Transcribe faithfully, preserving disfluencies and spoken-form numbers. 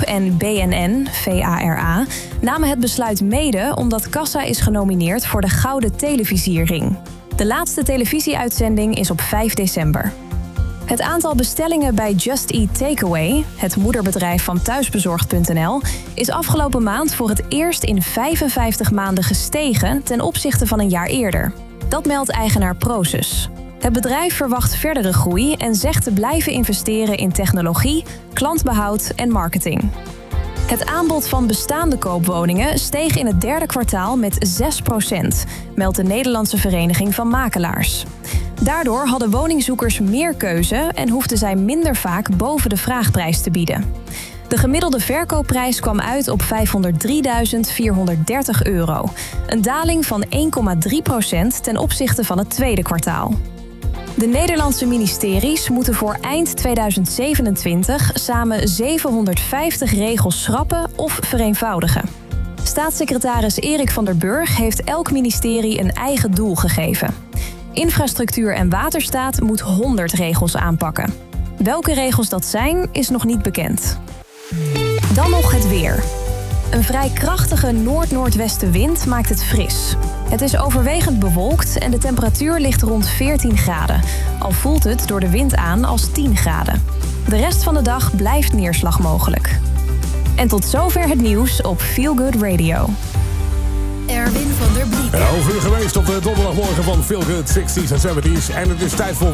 en B N N, V A R A, namen het besluit mede omdat Kassa is genomineerd voor de Gouden Televisierring. De laatste televisieuitzending is op vijf december. Het aantal bestellingen bij Just Eat Takeaway, het moederbedrijf van thuisbezorgd punt n l, is afgelopen maand voor het eerst in vijfenvijftig maanden gestegen ten opzichte van een jaar eerder. Dat meldt eigenaar Prosus. Het bedrijf verwacht verdere groei en zegt te blijven investeren in technologie, klantbehoud en marketing. Het aanbod van bestaande koopwoningen steeg in het derde kwartaal met zes procent, meldt de Nederlandse Vereniging van Makelaars. Daardoor hadden woningzoekers meer keuze en hoefden zij minder vaak boven de vraagprijs te bieden. De gemiddelde verkoopprijs kwam uit op vijfhonderddrieduizend vierhonderddertig euro. Een daling van één komma drie procent ten opzichte van het tweede kwartaal. De Nederlandse ministeries moeten voor eind tweeduizend zevenentwintig samen zevenhonderdvijftig regels schrappen of vereenvoudigen. Staatssecretaris Erik van der Burg heeft elk ministerie een eigen doel gegeven. Infrastructuur en Waterstaat moet honderd regels aanpakken. Welke regels dat zijn, is nog niet bekend. Dan nog het weer. Een vrij krachtige noord-noordwestenwind maakt het fris. Het is overwegend bewolkt en de temperatuur ligt rond veertien graden. Al voelt het door de wind aan als tien graden. De rest van de dag blijft neerslag mogelijk. En tot zover het nieuws op Feel Good Radio. Erwin van der Bliek. Een half uur geweest op de donderdagmorgen van Feel Good zestig's en zeventig's. En het is tijd voor